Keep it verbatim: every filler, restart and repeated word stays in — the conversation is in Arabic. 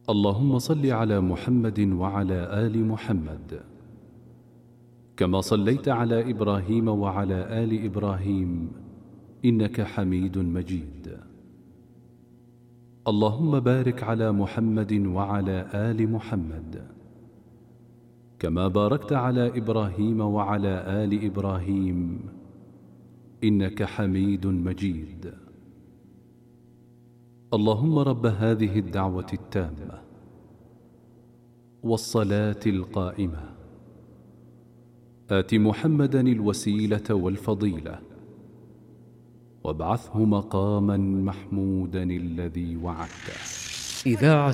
اللهم صل على محمد وعلى آل محمد كما صليت على إبراهيم وعلى آل إبراهيم إنك حميد مجيد. اللهم بارك على محمد وعلى آل محمد كما باركت على إبراهيم وعلى آل إبراهيم إنك حميد مجيد. اللهم رب هذه الدعوة التامة والصلاة القائمة آت محمدا الوسيلة والفضيلة وابعثه مقاما محمودا الذي وعدته. إذاعة